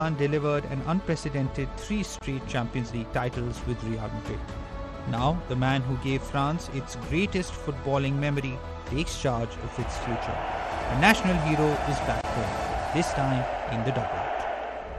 delivered an unprecedented 3 straight Champions League titles with Real Madrid. Now, the man who gave France its greatest footballing memory takes charge of its future. A national hero is back home, this time in the double.